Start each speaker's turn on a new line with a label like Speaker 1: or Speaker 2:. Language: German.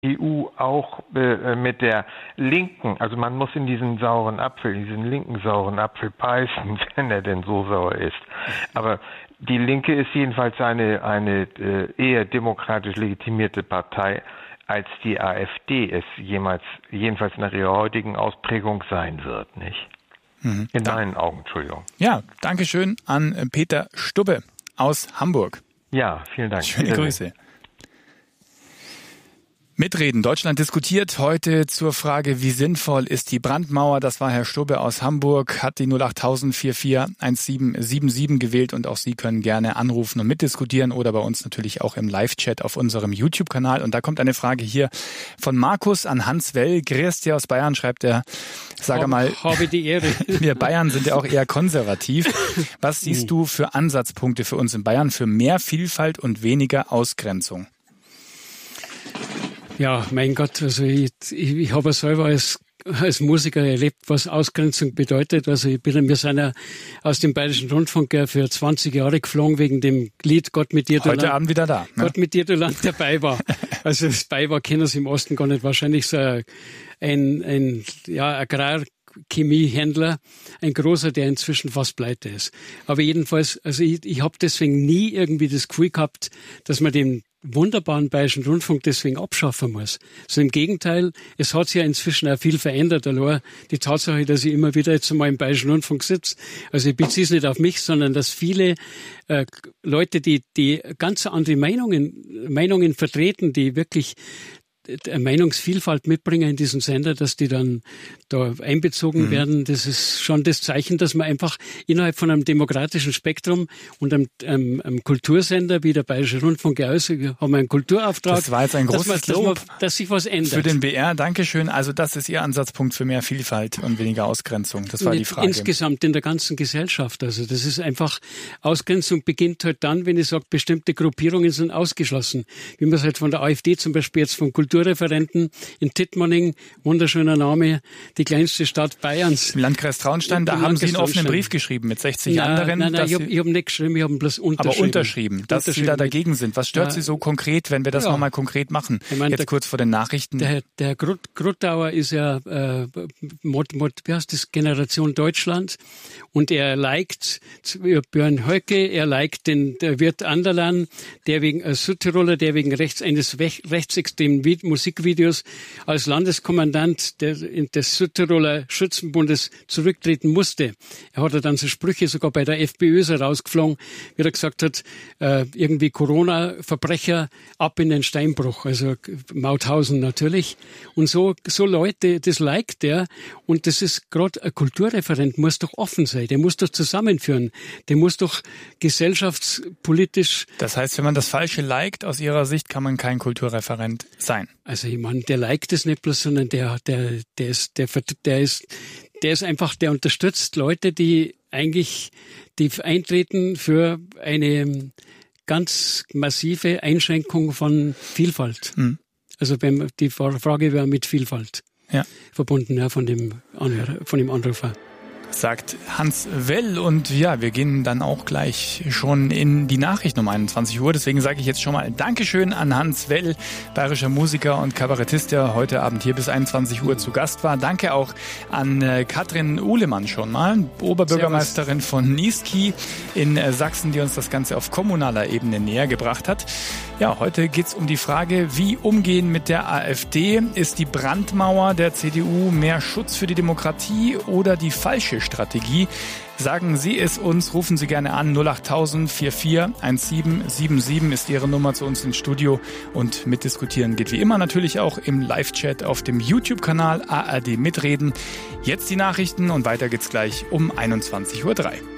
Speaker 1: EU auch mit der linken, also man muss in diesen linken sauren Apfel beißen, wenn er denn so sauer ist. Aber die Linke ist jedenfalls eine eher demokratisch legitimierte Partei, als die AfD es jedenfalls nach ihrer heutigen Ausprägung sein wird, nicht? In meinen Augen, Entschuldigung.
Speaker 2: Ja, Dankeschön an Peter Stubbe aus Hamburg.
Speaker 1: Ja, vielen Dank.
Speaker 2: Schöne Grüße. Mitreden. Deutschland diskutiert heute zur Frage, wie sinnvoll ist die Brandmauer. Das war Herr Stubbe aus Hamburg, hat die 08000 441777 gewählt und auch Sie können gerne anrufen und mitdiskutieren oder bei uns natürlich auch im Live-Chat auf unserem YouTube-Kanal. Und da kommt eine Frage hier von Markus an Hans Well. Grüß dir aus Bayern, schreibt er. Sag mal,
Speaker 3: habe die Ehre.
Speaker 2: Wir Bayern sind ja auch eher konservativ. Was siehst du für Ansatzpunkte für uns in Bayern für mehr Vielfalt und weniger Ausgrenzung?
Speaker 3: Ja, mein Gott, also ich habe selber als Musiker erlebt, was Ausgrenzung bedeutet. Also wir sind ja aus dem Bayerischen Rundfunk ja für 20 Jahre geflogen wegen dem Lied Gott mit dir, du
Speaker 2: Heute
Speaker 3: Land.
Speaker 2: Abend wieder da. Ne?
Speaker 3: Gott mit dir, du Land dabei war. Also das dabei kennen Sie im Osten gar nicht. Wahrscheinlich so ein Agrarchemiehändler, ein großer, der inzwischen fast pleite ist. Aber jedenfalls, also ich habe deswegen nie irgendwie das Gefühl gehabt, dass man den wunderbaren Bayerischen Rundfunk deswegen abschaffen muss. So im Gegenteil, es hat sich ja inzwischen auch viel verändert. Allein die Tatsache, dass ich immer wieder jetzt einmal im Bayerischen Rundfunk sitze, also ich beziehe es nicht auf mich, sondern dass viele Leute, die ganz andere Meinungen vertreten, die wirklich Meinungsvielfalt mitbringen in diesem Sender, dass die dann da einbezogen werden, das ist schon das Zeichen, dass man einfach innerhalb von einem demokratischen Spektrum und einem Kultursender wie der Bayerische Rundfunk haben wir einen Kulturauftrag.
Speaker 2: Das war jetzt ein großes Lob,
Speaker 3: dass sich was ändert.
Speaker 2: Für den BR, Dankeschön. Also das ist Ihr Ansatzpunkt für mehr Vielfalt und weniger Ausgrenzung. Das war die Frage.
Speaker 3: Insgesamt in der ganzen Gesellschaft. Also das ist einfach, Ausgrenzung beginnt halt dann, wenn ich sage, bestimmte Gruppierungen sind ausgeschlossen. Wie man es halt von der AfD zum Beispiel jetzt vom Kulturreferenten in Tittmanning, wunderschöner Name, die kleinste Stadt Bayerns.
Speaker 2: Im Landkreis Traunstein, da haben Sie einen offenen Brief geschrieben mit 60 anderen.
Speaker 3: Nein, ich hab nicht geschrieben, ich habe bloß unterschrieben.
Speaker 2: Aber unterschrieben, dass Sie da dagegen sind. Was stört Sie so konkret, wenn wir das nochmal konkret machen? Ich meine, jetzt kurz vor den Nachrichten.
Speaker 3: Der Herr Gruttauer ist ja, wie heißt das, Generation Deutschland. Und er liked Björn Höcke, er liked der Wirt Anderlan, der wegen Südtiroler, der wegen eines rechtsextremen Musikvideos als Landeskommandant des Südtiroler Schützenbundes zurücktreten musste. Er hat dann so Sprüche sogar bei der FPÖ so rausgeflogen, wie er gesagt hat, irgendwie Corona-Verbrecher ab in den Steinbruch, also Mauthausen natürlich. Und so Leute, das liked er. Und das ist gerade ein Kulturreferent, muss doch offen sein, der muss doch zusammenführen, der muss doch gesellschaftspolitisch...
Speaker 2: Das heißt, wenn man das Falsche liked, aus Ihrer Sicht kann man kein Kulturreferent sein.
Speaker 3: Also ich meine, der liked es nicht bloß, sondern der ist einfach, der unterstützt Leute, die eintreten für eine ganz massive Einschränkung von Vielfalt. Also die Frage wäre mit Vielfalt verbunden, ja, von dem Anrufer.
Speaker 2: Sagt Hans Well. Und ja, wir gehen dann auch gleich schon in die Nachrichten um 21 Uhr. Deswegen sage ich jetzt schon mal Dankeschön an Hans Well, bayerischer Musiker und Kabarettist, der heute Abend hier bis 21 Uhr zu Gast war. Danke auch an Katrin Uhlemann schon mal, Oberbürgermeisterin von Niesky in Sachsen, die uns das Ganze auf kommunaler Ebene näher gebracht hat. Ja, heute geht's um die Frage, wie umgehen mit der AfD? Ist die Brandmauer der CDU mehr Schutz für die Demokratie oder die falsche Strategie? Sagen Sie es uns, rufen Sie gerne an, 08000 441777 ist Ihre Nummer zu uns ins Studio und mitdiskutieren geht wie immer natürlich auch im Live-Chat auf dem YouTube-Kanal ARD Mitreden. Jetzt die Nachrichten und weiter geht's gleich um 21:03 Uhr.